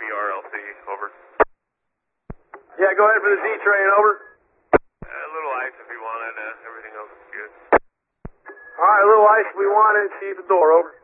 BRLC, over. Yeah, go ahead for the Z train, over. A little ice if you wanted, everything else is good. All right, a little ice if we want it. See you at the door, over.